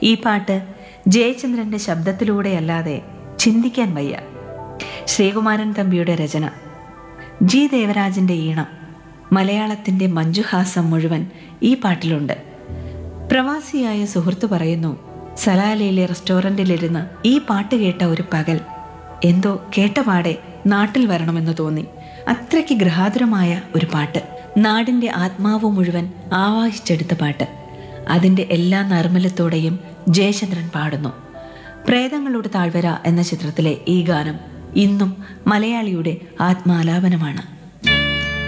ഈ പാട്ട് ജയചന്ദ്രന്റെ ശബ്ദത്തിലൂടെയല്ലാതെ ചിന്തിക്കാൻ വയ്യ. ശ്രീകുമാരൻ തമ്പിയുടെ രചന, ജി ദേവരാജന്റെ ഈണം, മലയാളത്തിന്റെ മഞ്ജുഹാസം മുഴുവൻ ഈ പാട്ടിലുണ്ട്. പ്രവാസിയായ സുഹൃത്ത് പറയുന്നു, സലാലയിലെ റെസ്റ്റോറൻറ്റിലിരുന്ന് ഈ പാട്ട് കേട്ട ഒരു പകൽ എന്തോ കേട്ടപാടെ നാട്ടിൽ വരണമെന്ന് തോന്നി. അത്രയ്ക്ക് ഗൃഹാതുരമായ ഒരു പാട്ട്, നാടിൻ്റെ ആത്മാവ് മുഴുവൻ ആവാഹിച്ചെടുത്ത പാട്ട്. അതിൻ്റെ എല്ലാ നർമ്മലത്തോടെയും ജയചന്ദ്രൻ പാടുന്നു. പ്രേതങ്ങളുടെ താഴ്വര എന്ന ചിത്രത്തിലെ ഈ ഗാനം ഇന്നും മലയാളിയുടെ ആത്മാലാപനമാണ്.